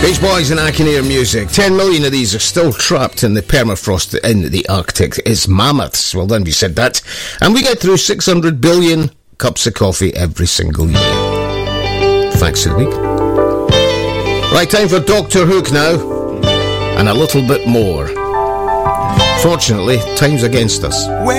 Beach Boys and I Can Hear Music. 10 million of these are still trapped in the permafrost in the Arctic. It's mammoths. Well done, we said that. And we get through 600 billion cups of coffee every single year. Thanks for the week. Right, time for Dr. Hook now. And a little bit more. Fortunately, time's against us.